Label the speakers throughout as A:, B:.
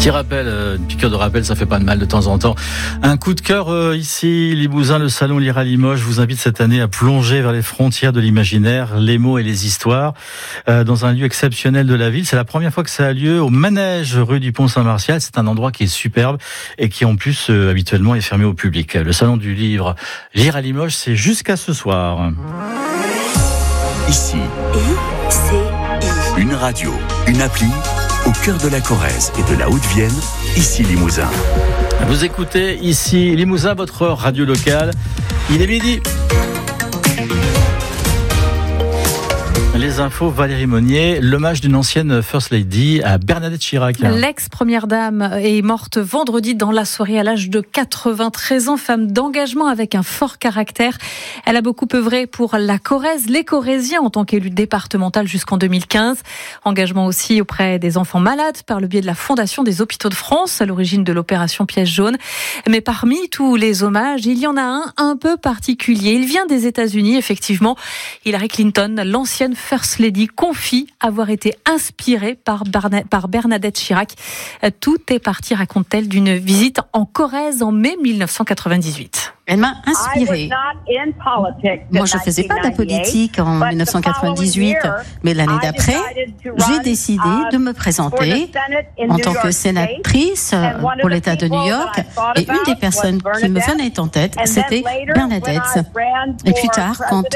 A: Petit rappel, une piqûre de rappel, ça fait pas de mal de temps en temps. Un coup de cœur ici, Limousin, le salon Lira Limoges vous invite cette année à plonger vers les frontières de l'imaginaire, les mots et les histoires, dans un lieu exceptionnel de la ville. C'est la première fois que ça a lieu au manège rue du Pont-Saint-Martial. C'est un endroit qui est superbe et qui en plus habituellement est fermé au public. Le salon du livre Lira Limoges, c'est jusqu'à ce soir.
B: Ici, une radio, une appli, au cœur de la Corrèze et de la Haute-Vienne, ici Limousin.
A: Vous écoutez ici Limousin, votre radio locale. Il est midi. Les infos, Valérie Monnier, l'hommage d'une ancienne First Lady à Bernadette Chirac.
C: L'ex-première dame est morte vendredi dans la soirée à l'âge de 93 ans, femme d'engagement avec un fort caractère. Elle a beaucoup œuvré pour la Corrèze, les Corréziens en tant qu'élue départementale jusqu'en 2015. Engagement aussi auprès des enfants malades par le biais de la Fondation des Hôpitaux de France à l'origine de l'opération Piège jaune. Mais parmi tous les hommages, il y en a un peu particulier. Il vient des États-Unis, effectivement. Hillary Clinton, l'ancienne First Lady, confie avoir été inspirée par Bernadette Chirac. Tout est parti, raconte-t-elle, d'une visite en Corrèze en mai 1998.
D: Elle m'a inspirée. Moi, je ne faisais pas de la politique en 1998, mais l'année d'après, j'ai décidé de me présenter en tant que sénatrice pour l'État de New York. Et une des personnes qui me venait en tête, c'était Bernadette. Et plus tard, quand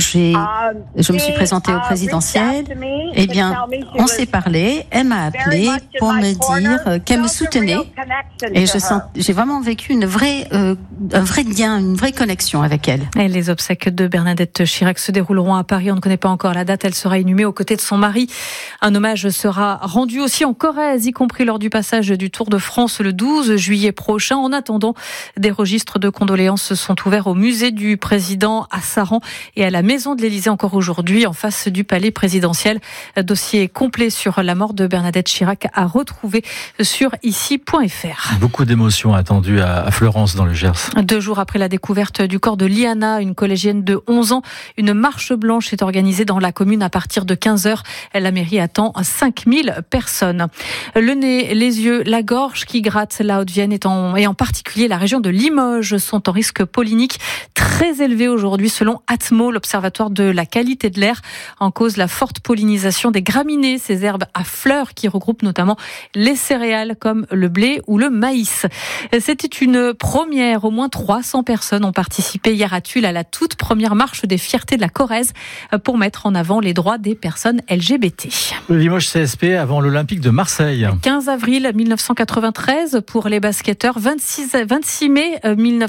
D: je me suis présentée au présidentiel, eh bien, on s'est parlé. Elle m'a appelée pour me dire qu'elle me soutenait. Et j'ai vraiment vécu un vrai lien, une vraie connexion avec elle.
C: Et les obsèques de Bernadette Chirac se dérouleront à Paris. On ne connaît pas encore la date. Elle sera inhumée aux côtés de son mari. Un hommage sera rendu aussi en Corrèze, y compris lors du passage du Tour de France le 12 juillet prochain. En attendant, des registres de condoléances sont ouverts au musée du président à Saran et à la maison de l'Élysée encore aujourd'hui, en face du palais présidentiel. Dossier complet sur la mort de Bernadette Chirac à retrouver sur ici.fr.
A: Beaucoup d'émotions attendues à Fleurance dans le Gers.
C: 2 jours après la découverte du corps de Liana, une collégienne de 11 ans, une marche blanche est organisée dans la commune à partir de 15h. La mairie attend 5000 personnes. Le nez, les yeux, la gorge qui gratte, la Haute-Vienne et en particulier la région de Limoges sont en risque pollinique très élevé aujourd'hui selon Atmo, l'observatoire de la qualité de l'air. En cause, la forte pollinisation des graminées, ces herbes à fleurs qui regroupent notamment les céréales comme le blé ou le maïs. C'était une première, au moins 300 personnes ont participé hier à Tulle à la toute première marche des fiertés de la Corrèze pour mettre en avant les droits des personnes LGBT.
A: Limoges CSP avant l'Olympique de Marseille.
C: 15 avril 1993 pour les basketteurs, 26 mai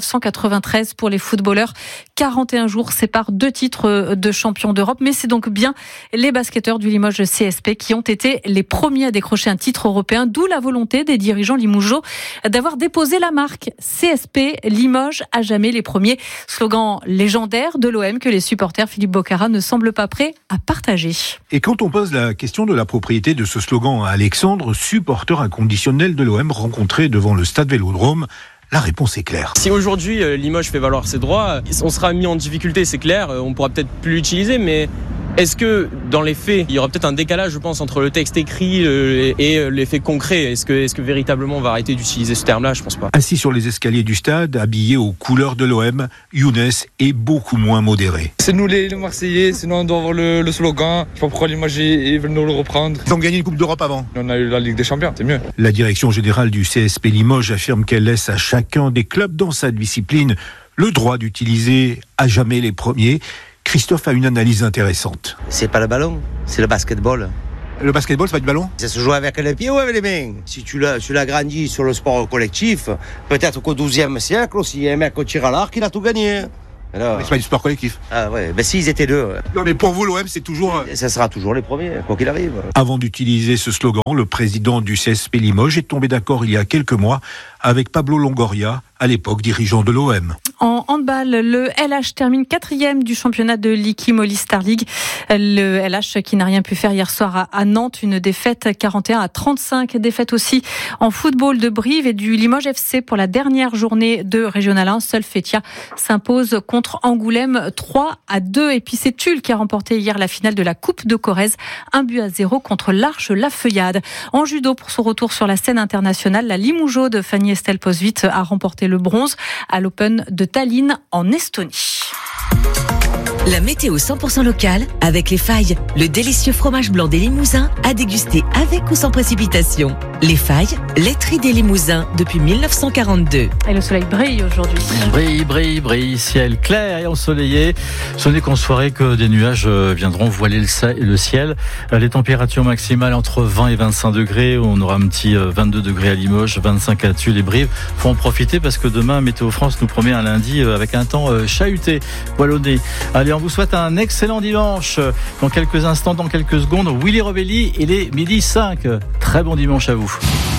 C: 1993 pour les footballeurs. 41 jours séparent 2 titres de champion d'Europe, mais c'est donc bien les basketteurs du Limoges CSP qui ont été les premiers à décrocher un titre européen, d'où la volonté des dirigeants limougeaux d'avoir déposé la marque CSP Limoges à jamais les premiers. Slogan légendaire de l'OM que les supporters Philippe Bocara ne semblent pas prêts à partager.
E: Et quand on pose la question de la propriété de ce slogan à Alexandre, supporter inconditionnel de l'OM rencontré devant le stade Vélodrome, la réponse est claire.
F: Si aujourd'hui Limoges fait valoir ses droits, on sera mis en difficulté, c'est clair, on pourra peut-être plus l'utiliser, mais est-ce que dans les faits, il y aura peut-être un décalage, je pense, entre le texte écrit et les faits concrets ? Est-ce que véritablement on va arrêter d'utiliser ce terme-là ? Je pense pas.
E: Assis sur les escaliers du stade, habillé aux couleurs de l'OM, Younes est beaucoup moins modéré.
G: C'est nous les Marseillais, sinon on doit avoir le slogan. Je sais pas pourquoi Limoges ils veulent nous le reprendre.
E: Ils ont gagné une Coupe d'Europe avant.
G: On a eu la Ligue des Champions, c'est mieux.
E: La direction générale du CSP Limoges affirme qu'elle laisse à chacun des clubs dans sa discipline le droit d'utiliser à jamais les premiers. Christophe a une analyse intéressante.
H: C'est pas le ballon, c'est le basketball.
E: Le basketball, c'est pas du ballon ?
H: Ça se joue avec les pieds ou avec les mains. Si tu l'as grandi sur le sport collectif, peut-être qu'au XIIe siècle aussi, un mec au tir à l'arc, il a tout gagné.
E: Alors, mais c'est pas du sport collectif.
H: Ah ouais, ben si, ils étaient 2.
E: Non mais pour vous, l'OM, c'est toujours...
H: Ça sera toujours les premiers, quoi qu'il arrive.
E: Avant d'utiliser ce slogan, le président du CSP Limoges est tombé d'accord il y a quelques mois avec Pablo Longoria, à l'époque dirigeant de l'OM.
C: En handball, le LH termine 4e du championnat de l'Iki Molly Star League. Le LH qui n'a rien pu faire hier soir à Nantes, une défaite 41-35. Défaite aussi en football de Brive et du Limoges FC pour la dernière journée de Régional 1. Seul Fétia s'impose contre Angoulême 3-2. Et puis c'est Tulle qui a remporté hier la finale de la Coupe de Corrèze, 1-0 contre l'Arche La Feuillade. En judo, pour son retour sur la scène internationale, la Limougeau de Fanny Estelle Posvit a remporté le bronze à l'Open de Tallinn en Estonie.
I: La météo 100% locale avec Les Failles, le délicieux fromage blanc des Limousins à déguster avec ou sans précipitation. Les Failles, laiterie des Limousins depuis 1942.
C: Et le soleil brille aujourd'hui.
A: Brille, ciel clair et ensoleillé. Ce n'est qu'en soirée que des nuages viendront voiler le ciel. Les températures maximales entre 20 et 25 degrés. On aura un petit 22 degrés à Limoges, 25 à Tulle et Brive. Faut en profiter parce que demain, Météo France nous promet un lundi avec un temps chahuté, poilonné. Allez, on vous souhaite un excellent dimanche. Dans quelques instants, dans quelques secondes, Willy Rovelli, il est 12h05. Très bon dimanche à vous.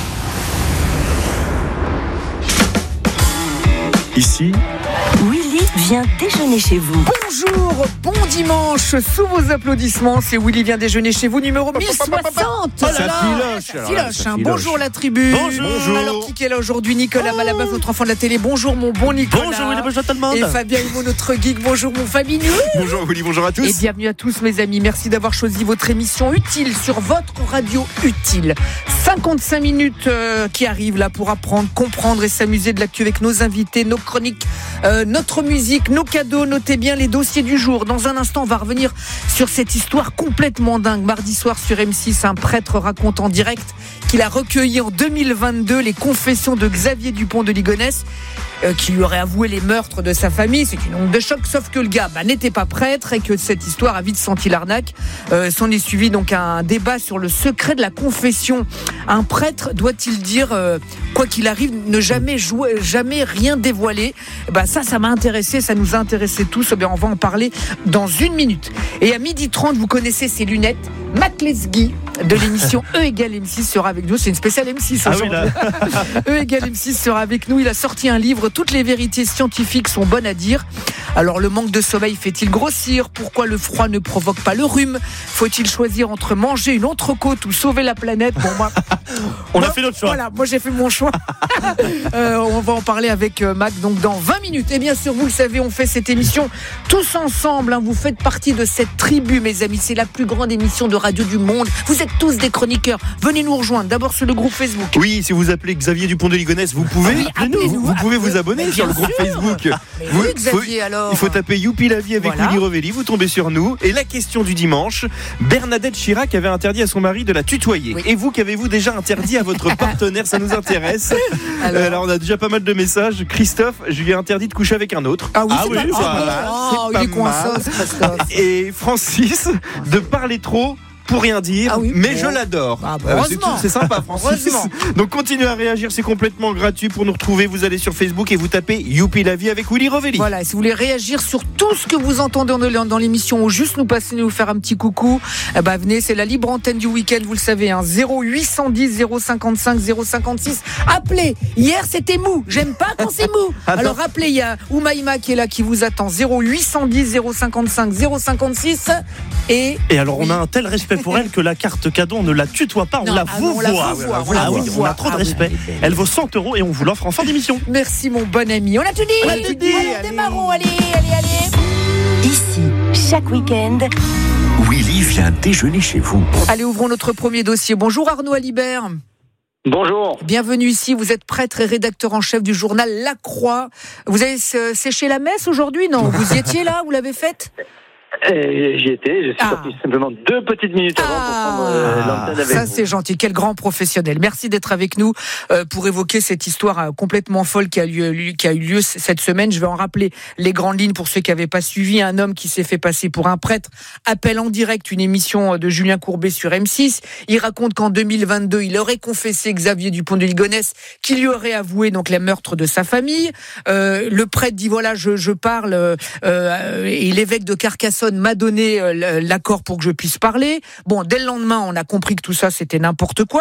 B: Ici,
I: Willy vient déjeuner chez vous.
J: Bonjour, bon dimanche, sous vos applaudissements, c'est Willy vient déjeuner chez vous, numéro 1060.
E: Ça filoche.
J: Bonjour la tribu.
E: Bonjour.
J: Alors qui est là aujourd'hui? Nicolas Malabeuf, notre enfant de la télé. Bonjour mon bon Nicolas.
K: Bonjour Willy, bonjour tout le monde.
J: Et Fabien Humeau, notre geek. Bonjour mon Fabinou.
K: Bonjour Willy, bonjour à tous.
J: Et bienvenue à tous mes amis. Merci d'avoir choisi votre émission Utile sur votre radio Utile. 55 minutes qui arrivent là pour apprendre, comprendre et s'amuser de l'actu avec nos invités, nos chroniques, notre musique, nos cadeaux. Notez bien les dossiers du jour. Dans un instant, on va revenir sur cette histoire complètement dingue. Mardi soir sur M6, un prêtre raconte en direct qu'il a recueilli en 2022 les confessions de Xavier Dupont de Ligonnès, qui lui aurait avoué les meurtres de sa famille. C'est une onde de choc, sauf que le gars n'était pas prêtre et que cette histoire a vite senti l'arnaque. S'en est suivi donc un débat sur le secret de la confession. Un prêtre doit-il dire, quoi qu'il arrive, ne jamais jouer, jamais rien dévoiler? Ça m'a intéressé, ça nous a intéressés tous. On va en parler dans une minute. Et à 12h30, vous connaissez ces lunettes. Mac Lesguy de l'émission E égale M6 sera avec nous. C'est une spéciale M6 aujourd'hui. E égale M6 sera avec nous. Il a sorti un livre, toutes les vérités scientifiques sont bonnes à dire. Alors le manque de sommeil fait-il grossir? Pourquoi le froid ne provoque pas le rhume? Faut-il choisir entre manger une entrecôte ou sauver la planète? Bon, moi,
K: on a fait notre choix.
J: Voilà, moi j'ai fait mon choix. On va en parler avec Mac donc dans 20 minutes. Et bien sûr, vous le savez, on fait cette émission tous ensemble. Vous faites partie de cette tribu, mes amis. C'est la plus grande émission de radio du monde. Vous êtes tous des chroniqueurs. Venez nous rejoindre. D'abord sur le groupe Facebook.
K: Oui, si vous appelez Xavier Dupont de Ligonnès, vous pouvez. Vous pouvez vous abonner sur le groupe Facebook.
J: Xavier, alors.
K: Il faut taper Youpi la vie avec
J: Voilà.
K: Willy Rovelli. Vous tombez sur nous. Et la question du dimanche, Bernadette Chirac avait interdit à son mari de la tutoyer.
J: Oui.
K: Et vous, qu'avez-vous déjà interdit à votre partenaire? Ça nous intéresse. Alors, on a déjà pas mal de messages. Christophe, je lui ai interdit de coucher avec un autre.
J: Ah oui,
K: c'est pas mal.
J: il est coincé, Christophe.
K: Et Francis, de parler trop pour rien dire, mais je l'adore. C'est sympa, Francis. Donc continuez à réagir, c'est complètement gratuit. Pour nous retrouver, vous allez sur Facebook et vous tapez Youpi la vie avec Willy Rovelli.
J: Voilà, si vous voulez réagir sur tout ce que vous entendez dans l'émission ou juste nous faire un petit coucou, venez, c'est la libre antenne du week-end, vous le savez, 0810 055 056. Appelez. Hier c'était mou, j'aime pas quand c'est mou. Alors appelez, il y a Oumaïma qui est là, qui vous attend. 0810 055 056. Et
L: alors on a un tel respect pour elle que la carte cadeau, on ne la tutoie pas, on la vous voit. On a trop de respect. Elle vaut 100 € et on vous l'offre en fin d'émission.
J: Merci mon bon ami. On a tout dit. Allez, démarrons. Allez.
I: Ici, chaque week-end,
B: Willy vient déjeuner chez vous.
J: Allez, ouvrons notre premier dossier. Bonjour Arnaud Alibert.
M: Bonjour.
J: Bienvenue ici, vous êtes prêtre et rédacteur en chef du journal La Croix. Vous avez séché la messe aujourd'hui? Non, vous y étiez là, vous l'avez faite?
M: J'y étais, je suis sorti simplement 2 petites minutes avant pour prendre l'antenne avec
J: ça,
M: vous.
J: c'est gentil, quel grand professionnel. Merci d'être avec nous pour évoquer cette histoire complètement folle qui a eu lieu cette semaine. Je vais en rappeler les grandes lignes pour ceux qui n'avaient pas suivi. Un homme qui s'est fait passer pour un prêtre appelle en direct une émission de Julien Courbet sur M6. Il raconte qu'en 2022, il aurait confessé Xavier Dupont de Ligonnès, qui lui aurait avoué donc les meurtres de sa famille. Le prêtre dit voilà, je parle et l'évêque de Carcassonne m'a donné l'accord pour que je puisse parler. Bon, dès le lendemain, on a compris que tout ça, c'était n'importe quoi.